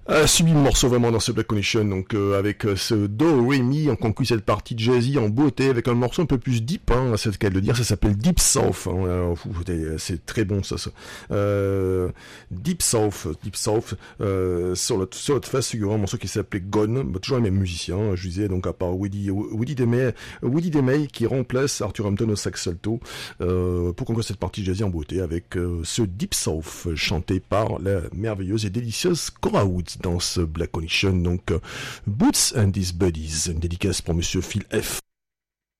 Sublime morceau vraiment dans ce Black Condition, donc avec ce Do Re Mi, on conclut cette partie jazzy en beauté avec un morceau un peu plus deep, hein, c'est le cas de le dire, ça s'appelle Deep South, hein, c'est très bon ça. Deep South, sur l'autre face figurant un morceau qui s'appelait Gone, toujours les mêmes musiciens, hein, je disais, donc à part Woody DeMay qui remplace Arthur Hampton au sax alto, pour conclure cette partie jazzy en beauté avec ce Deep South chanté par la merveilleuse et délicieuse Cora Woods dans ce Black Condition, donc Boots and His Buddies, une dédicace pour Monsieur Phil F.